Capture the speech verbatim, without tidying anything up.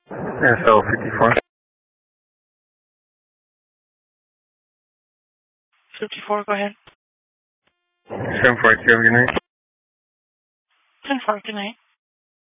S L fifty-four. fifty-four, go ahead. seven four two, good night. ten four, good night.